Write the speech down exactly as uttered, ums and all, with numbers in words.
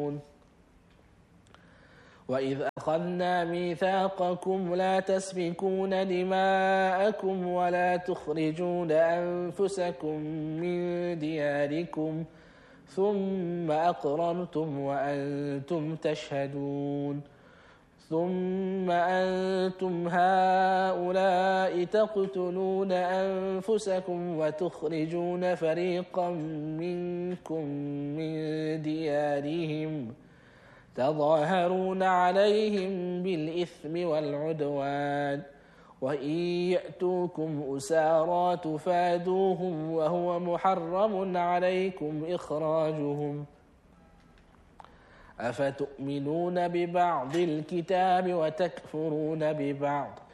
وإذ أخذنا ميثاقكم لا تسفكون دماءكم ولا تخرجون أنفسكم من دياركم ثم أقررتم وأنتم تشهدون ثم أنتم هؤلاء تقتلون أنفسكم وتخرجون فريقا منكم من ديارهم تظاهرون عليهم بالإثم والعدوان وإن يأتوكم أسارى تفادوهم وهو محرم عليكم إخراجهم أفتؤمنون ببعض الكتاب وتكفرون ببعض